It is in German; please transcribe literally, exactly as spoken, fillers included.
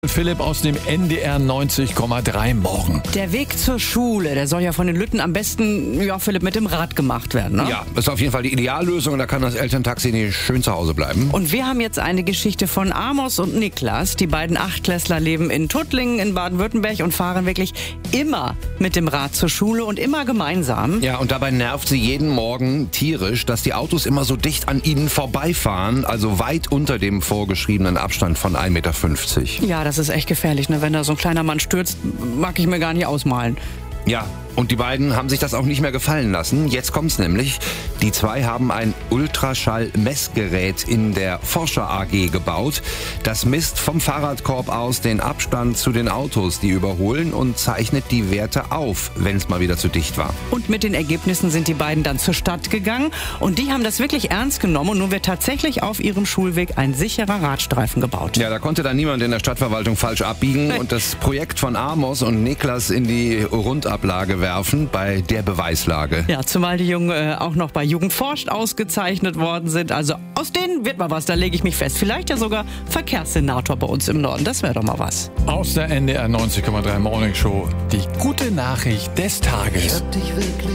Philipp aus dem N D R neunzig Komma drei morgen. Der Weg zur Schule, der soll ja von den Lütten am besten, ja Philipp, mit dem Rad gemacht werden, ne? Ja, das ist auf jeden Fall die Ideallösung und da kann das Elterntaxi nicht schön zu Hause bleiben. Und wir haben jetzt eine Geschichte von Amos und Niklas. Die beiden Achtklässler leben in Tuttlingen in Baden-Württemberg und fahren wirklich immer mit dem Rad zur Schule und immer gemeinsam. Ja, und dabei nervt sie jeden Morgen tierisch, dass die Autos immer so dicht an ihnen vorbeifahren, also weit unter dem vorgeschriebenen Abstand von ein Meter fünfzig. Ja, das ist echt gefährlich, ne? Wenn da so ein kleiner Mann stürzt, mag ich mir gar nicht ausmalen. Ja, und die beiden haben sich das auch nicht mehr gefallen lassen. Jetzt kommt's nämlich. Die zwei haben ein Ultraschall-Messgerät in der Forscher A G gebaut. Das misst vom Fahrradkorb aus den Abstand zu den Autos, die überholen, und zeichnet die Werte auf, wenn es mal wieder zu dicht war. Und mit den Ergebnissen sind die beiden dann zur Stadt gegangen und die haben das wirklich ernst genommen und nun wird tatsächlich auf ihrem Schulweg ein sicherer Radstreifen gebaut. Ja, da konnte dann niemand in der Stadtverwaltung falsch abbiegen und das Projekt von Amos und Niklas in die Rundablage werfen bei der Beweislage. Ja, zumal die Jungen äh, auch noch bei Jugend forscht ausgezeichnet worden sind. Also aus denen wird mal was, da lege ich mich fest. Vielleicht ja sogar Verkehrssenator bei uns im Norden. Das wäre doch mal was. Aus der N D R neunzig Komma drei Morning Show die gute Nachricht des Tages.